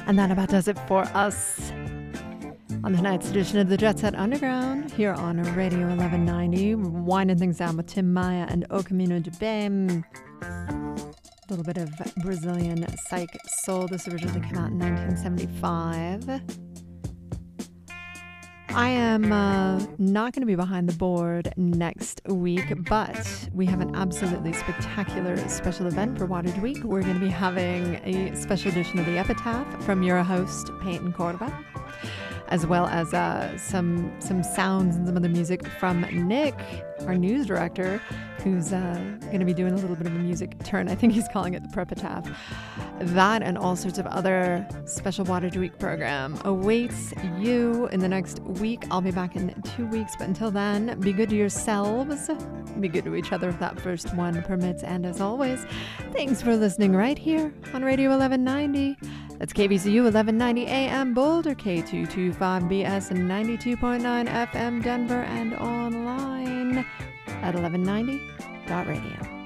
And that about does it for us on tonight's edition of the Jet Set Underground here on Radio 1190. Winding things down with Tim Maia and O Caminho de Bem. A little bit of Brazilian psych soul. This originally came out in 1975. I am not going to be behind the board next week, but we have an absolutely spectacular special event for Wattage Week. We're going to be having a special edition of the Epitaph from your host, Peyton Cordova, as well as some sounds and some other music from Nick, our news director, who's going to be doing a little bit of a music turn. I think he's calling it the Prepitaph. That and all sorts of other special Wattage Week program awaits you in the next week. I'll be back in 2 weeks, but until then, be good to yourselves. Be good to each other if that first one permits. And as always, thanks for listening right here on Radio 1190. That's KBCU 1190 AM Boulder, K225BS and 92.9 FM Denver, and online at 1190.radio.